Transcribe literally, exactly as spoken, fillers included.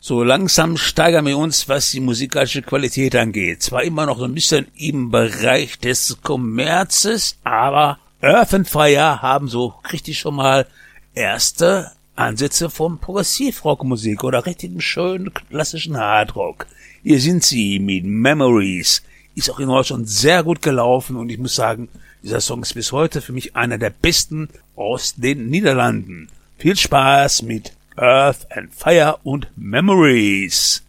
So langsam steigern wir uns, was die musikalische Qualität angeht. Zwar immer noch so ein bisschen im Bereich des Kommerzes, aber Earth and Fire haben so richtig schon mal erste Ansätze von Progressivrockmusik oder richtigen schönen klassischen Hardrock. Hier sind sie mit Memories. Ist auch in Deutschland sehr gut gelaufen und ich muss sagen, dieser Song ist bis heute für mich einer der besten aus den Niederlanden. Viel Spaß mit Earth and Fire und Memories.